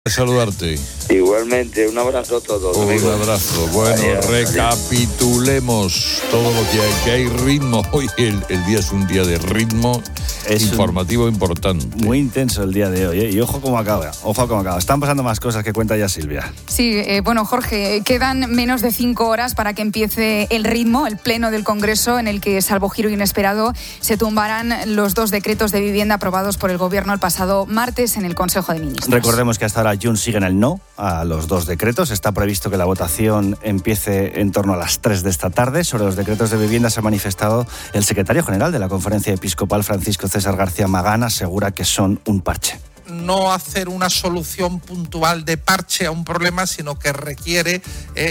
Saludarte. Igualmente, un abrazo a todos. Un amigos. abrazo. Bueno, recapitulemos todo lo que hay ritmo. Hoy el día es un día de ritmo informativo importante. Muy intenso el día de hoy, ¿eh? Y ojo cómo acaba. Están pasando más cosas que cuenta ya Silvia. Sí, bueno, Jorge, quedan menos de 5 horas para que empiece el ritmo, el pleno del Congreso, en el que, salvo giro inesperado, se tumbarán los 2 decretos de vivienda aprobados por el Gobierno el pasado martes en el Consejo de Ministros. Recordemos que hasta ahora Junts sigue en el no a los 2 decretos. Está previsto que la votación empiece en torno a las 3 de esta tarde. Sobre los decretos de vivienda se ha manifestado el secretario general de la Conferencia Episcopal, Francisco César García Magán. Asegura que son un parche. No hacer una solución puntual de parche a un problema, sino que requiere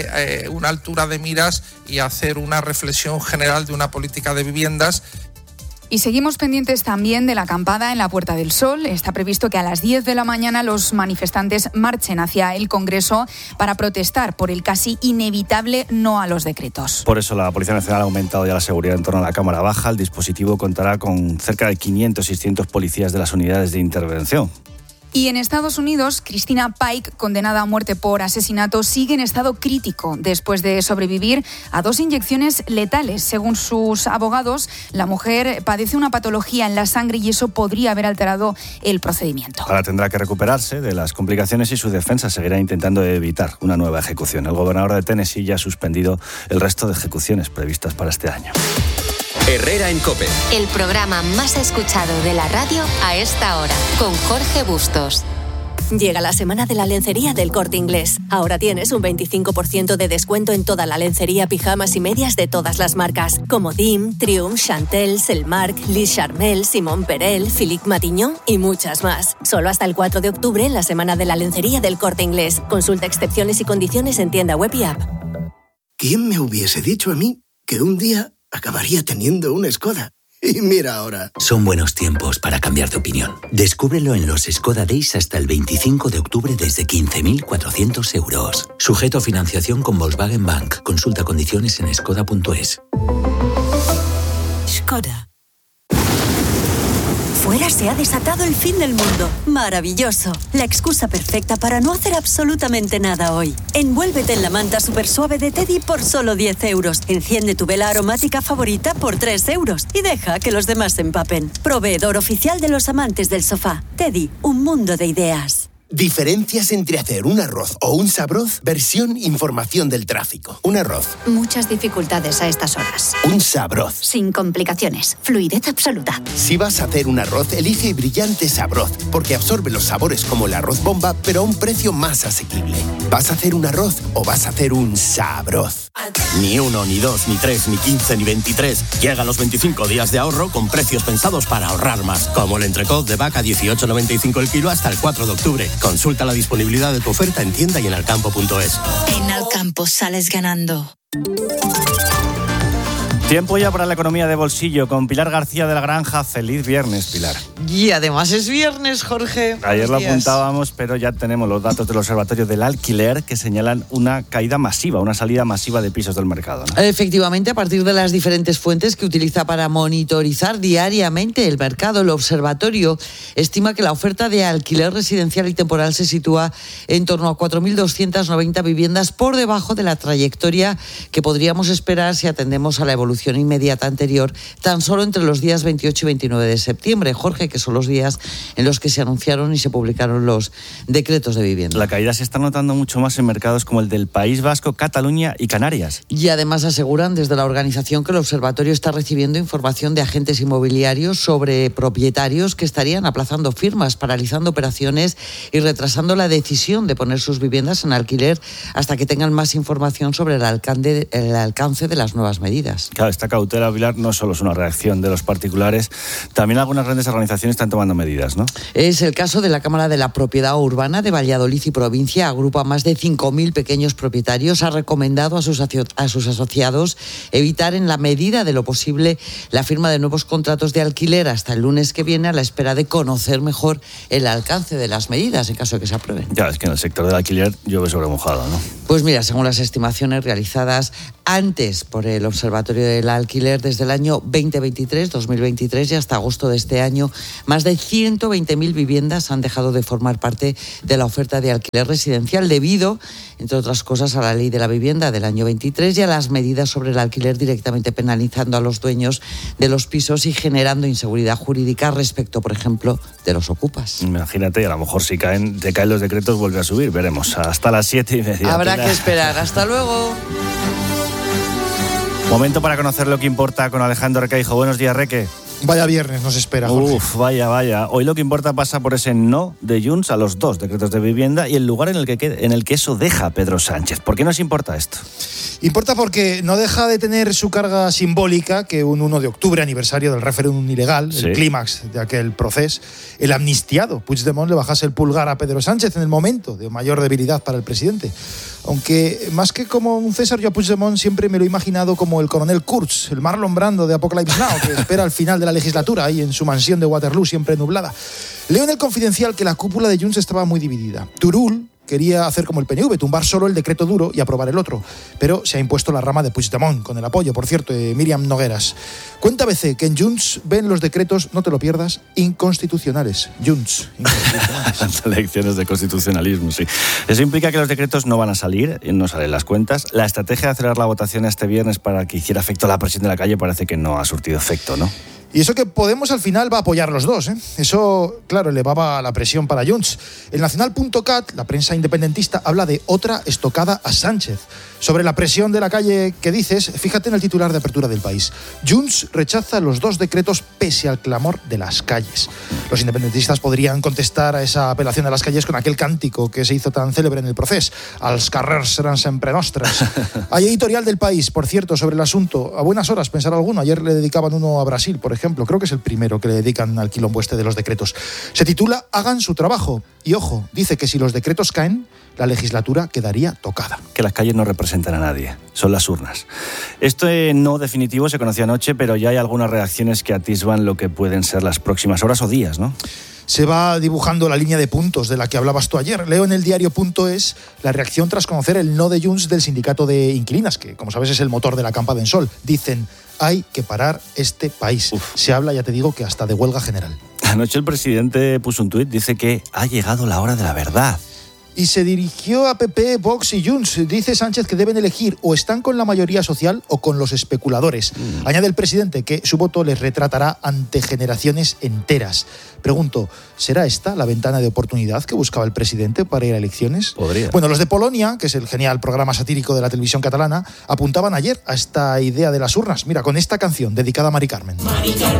una altura de miras y hacer una reflexión general de una política de viviendas. Y seguimos pendientes también de la acampada en la Puerta del Sol. Está previsto que a las 10 de la mañana los manifestantes marchen hacia el Congreso para protestar por el casi inevitable no a los decretos. Por eso la Policía Nacional ha aumentado ya la seguridad en torno a la Cámara Baja. El dispositivo contará con cerca de 500-600 policías de las unidades de intervención. Y en Estados Unidos, Christina Pike, condenada a muerte por asesinato, sigue en estado crítico después de sobrevivir a 2 inyecciones letales. Según sus abogados, la mujer padece una patología en la sangre y eso podría haber alterado el procedimiento. Ahora tendrá que recuperarse de las complicaciones y su defensa seguirá intentando evitar una nueva ejecución. El gobernador de Tennessee ya ha suspendido el resto de ejecuciones previstas para este año. Herrera en COPE. El programa más escuchado de la radio a esta hora, con Jorge Bustos. Llega la semana de la lencería del Corte Inglés. Ahora tienes un 25% de descuento en toda la lencería, pijamas y medias de todas las marcas, como Dim, Triumph, Chantel, Selmark, Liz Charmel, Simone Perel, Philippe Matignon y muchas más. Solo hasta el 4 de octubre en la semana de la lencería del Corte Inglés. Consulta excepciones y condiciones en tienda web y app. ¿Quién me hubiese dicho a mí que un día acabaría teniendo una Skoda? Y mira ahora. Son buenos tiempos para cambiar de opinión. Descúbrelo en los Skoda Days hasta el 25 de octubre desde 15.400 euros. Sujeto a financiación con Volkswagen Bank. Consulta condiciones en skoda.es. Skoda. Fuera se ha desatado el fin del mundo. Maravilloso. La excusa perfecta para no hacer absolutamente nada hoy. Envuélvete en la manta super suave de Teddy por solo 10 euros. Enciende tu vela aromática favorita por 3 euros. Y deja que los demás se empapen. Proveedor oficial de los amantes del sofá. Teddy, un mundo de ideas. Diferencias entre hacer un arroz o un sabroz, versión información del tráfico. Un arroz. Muchas dificultades a estas horas. Un sabroz. Sin complicaciones. Fluidez absoluta. Si vas a hacer un arroz, elige brillante sabroz, porque absorbe los sabores como el arroz bomba, pero a un precio más asequible. ¿Vas a hacer un arroz o vas a hacer un sabroz? Ni 1, ni 2, ni 3, ni 15, ni 23. Llegan los 25 días de ahorro con precios pensados para ahorrar más. Como el entrecot de vaca 18,95 el kilo hasta el 4 de octubre. Consulta la disponibilidad de tu oferta en tienda y en alcampo.es. En Alcampo sales ganando. Tiempo ya para la economía de bolsillo con Pilar García de la Granja. Feliz viernes, Pilar. Y además es viernes, Jorge. Ayer lo apuntábamos, pero ya tenemos los datos del Observatorio del Alquiler que señalan una caída masiva, una salida masiva de pisos del mercado, ¿no? Efectivamente, a partir de las diferentes fuentes que utiliza para monitorizar diariamente el mercado, el observatorio estima que la oferta de alquiler residencial y temporal se sitúa en torno a 4.290 viviendas por debajo de la trayectoria que podríamos esperar si atendemos a la evolución inmediata anterior, tan solo entre los días 28 y 29 de septiembre, Jorge, que son los días en los que se anunciaron y se publicaron los decretos de vivienda. La caída se está notando mucho más en mercados como el del País Vasco, Cataluña y Canarias. Y además aseguran desde la organización que el observatorio está recibiendo información de agentes inmobiliarios sobre propietarios que estarían aplazando firmas, paralizando operaciones y retrasando la decisión de poner sus viviendas en alquiler hasta que tengan más información sobre el alcance de las nuevas medidas. Claro, esta cautela, Pilar, no solo es una reacción de los particulares, también algunas grandes organizaciones están tomando medidas, ¿no? Es el caso de la Cámara de la Propiedad Urbana de Valladolid y provincia. Agrupa más de 5.000 pequeños propietarios. Ha recomendado a sus asociados evitar en la medida de lo posible la firma de nuevos contratos de alquiler hasta el lunes que viene, a la espera de conocer mejor el alcance de las medidas en caso de que se aprueben. Ya, es que en el sector del alquiler llueve sobre mojado, ¿no? Pues mira, según las estimaciones realizadas antes por el Observatorio sobre el alquiler desde el año 2023 y hasta agosto de este año. Más de 120.000 viviendas han dejado de formar parte de la oferta de alquiler residencial debido, entre otras cosas, a la ley de la vivienda del año 23 y a las medidas sobre el alquiler directamente penalizando a los dueños de los pisos y generando inseguridad jurídica respecto, por ejemplo, de los ocupas. Imagínate, a lo mejor si caen los decretos vuelve a subir, veremos. Hasta las 7:30. Habrá que esperar. Hasta luego. Momento para conocer lo que importa con Alejandro Recaijo. Buenos días, Reque. Vaya viernes nos espera, Jorge. Vaya. Hoy lo que importa pasa por ese no de Junts a los 2 decretos de vivienda y el lugar en el que eso deja a Pedro Sánchez. ¿Por qué nos importa esto? Importa porque no deja de tener su carga simbólica que un 1 de octubre, aniversario del referéndum ilegal, el clímax de aquel proceso, el amnistiado Puigdemont le bajase el pulgar a Pedro Sánchez en el momento de mayor debilidad para el presidente. Aunque más que como un César, yo a Puigdemont siempre me lo he imaginado como el coronel Kurtz, el Marlon Brando de Apocalypse Now, que espera al final de la legislatura ahí en su mansión de Waterloo, siempre nublada. Leo en el Confidencial que la cúpula de Junts estaba muy dividida. Turull quería hacer como el PNV, tumbar solo el decreto duro y aprobar el otro. Pero se ha impuesto la rama de Puigdemont, con el apoyo, por cierto, de Míriam Nogueras. Cuenta ABC que en Junts ven los decretos, no te lo pierdas, inconstitucionales. Junts, inconstitucionales. Lecciones de constitucionalismo, sí. Eso implica que los decretos no van a salir, no salen las cuentas. La estrategia de acelerar la votación este viernes para que hiciera efecto la presión de la calle parece que no ha surtido efecto, ¿no? Y eso que Podemos al final va a apoyar los dos, ¿eh? Eso, claro, elevaba la presión para Junts. El Nacional.cat, la prensa independentista, habla de otra estocada a Sánchez. Sobre la presión de la calle que dices, fíjate en el titular de apertura del País. Junts rechaza los 2 decretos pese al clamor de las calles. Los independentistas podrían contestar a esa apelación de las calles con aquel cántico que se hizo tan célebre en el proceso. Els carrers seran sempre nostres. Hay editorial del País, por cierto, sobre el asunto. A buenas horas, pensar alguno. Ayer le dedicaban uno a Brasil, por ejemplo. Creo que es el primero que le dedican al quilombo este de los decretos. Se titula Hagan su trabajo. Y ojo, dice que si los decretos caen, la legislatura quedaría tocada. Que las calles no representan a nadie, son las urnas. Este no definitivo se conoció anoche, pero ya hay algunas reacciones que atisban lo que pueden ser las próximas horas o días, ¿no? Se va dibujando la línea de puntos de la que hablabas tú ayer. Leo en el diario.es la reacción tras conocer el no de Junts del sindicato de inquilinas, que, como sabes, es el motor de la Campa d'Ensol. Dicen, hay que parar este país. Se habla, ya te digo, que hasta de huelga general. Anoche el presidente puso un tuit, dice que ha llegado la hora de la verdad. Y se dirigió a PP, Vox y Junts. Dice Sánchez que deben elegir o están con la mayoría social o con los especuladores. Añade el presidente que su voto les retratará ante generaciones enteras. Pregunto, ¿será esta la ventana de oportunidad que buscaba el presidente para ir a elecciones? Podría. Bueno, los de Polonia, que es el genial programa satírico de la televisión catalana, apuntaban ayer a esta idea de las urnas. Mira, con esta canción dedicada a Mari Carmen. Mari Carmen.